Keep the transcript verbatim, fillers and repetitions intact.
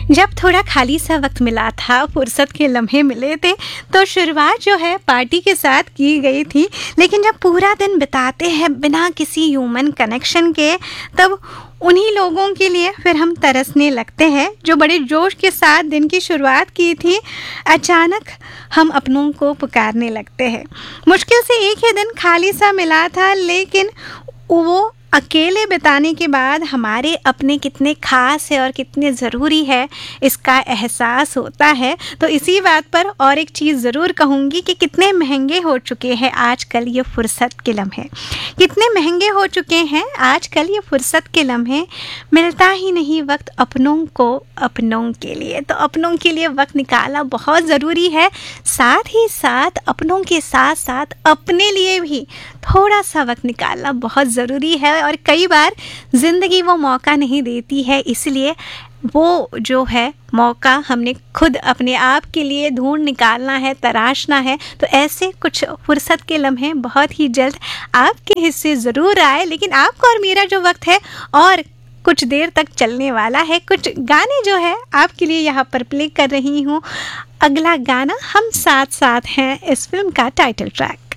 जब थोड़ा खाली सा वक्त मिला था, फुर्सत के लम्हे मिले थे, तो शुरुआत जो है पार्टी के साथ की गई थी। लेकिन जब पूरा दिन बिताते हैं बिना किसी ह्यूमन कनेक्शन के, तब उन्हीं लोगों के लिए फिर हम तरसने लगते हैं जो बड़े जोश के साथ दिन की शुरुआत की थी। अचानक हम अपनों को पुकारने लगते हैं। मुश्किल से एक ही दिन खाली सा मिला था, लेकिन वो अकेले बिताने के बाद हमारे अपने कितने ख़ास है और कितने ज़रूरी है, इसका एहसास होता है। तो इसी बात पर और एक चीज़ ज़रूर कहूँगी कि कितने महंगे हो चुके हैं आजकल ये फ़ुर्सत के लम्हे, कितने महंगे हो चुके हैं आजकल ये फ़ुर्सत के लम्हे। मिलता ही नहीं वक्त अपनों को अपनों के लिए, तो अपनों के लिए वक्त निकालना बहुत ज़रूरी है। साथ ही साथ अपनों के साथ साथ अपने लिए भी थोड़ा सा वक्त निकालना बहुत ज़रूरी है। और कई बार ज़िंदगी वो मौका नहीं देती है, इसलिए वो जो है मौका हमने खुद अपने आप के लिए ढूंढ निकालना है, तराशना है। तो ऐसे कुछ फुर्सत के लम्हे बहुत ही जल्द आपके हिस्से ज़रूर आए। लेकिन आपका और मेरा जो वक्त है और कुछ देर तक चलने वाला है। कुछ गाने जो है आपके लिए यहाँ पर प्ले कर रही हूँ। अगला गाना हम साथ साथ हैं, इस फिल्म का टाइटल ट्रैक।